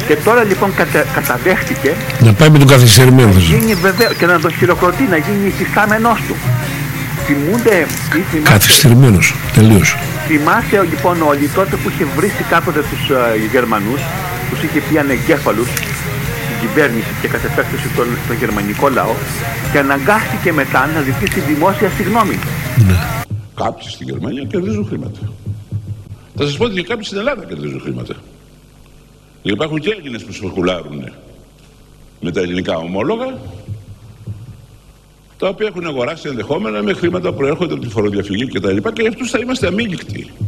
Και τώρα λοιπόν καταδέχτηκε να πάει με τον καθυστερημένο. Να γίνει βεβαίως και να τον χειροκροτεί, να γίνει υφιστάμενός του. Θυμούνται. Καθυστερημένος, τελείως. Θυμάσαι λοιπόν όλοι τότε που είχε βρήσει κάποτε τους Γερμανούς, τους είχε πει ανεγκέφαλους στην κυβέρνηση και κατ' επέκταση στον γερμανικό λαό, και αναγκάστηκε μετά να ζητήσει δημόσια συγγνώμη. Ναι. Κάποιοι στη Γερμανία κερδίζουν χρήματα. Θα σας πω ότι και κάποιοι στην Ελλάδα κερδίζουν χρήματα. Υπάρχουν και Έλληνες που σπεκουλάρουν με τα ελληνικά ομόλογα, τα οποία έχουν αγοράσει ενδεχόμενα με χρήματα που προέρχονται από τη φοροδιαφυγή κτλ. Και για αυτούς θα είμαστε αμήλικτοι.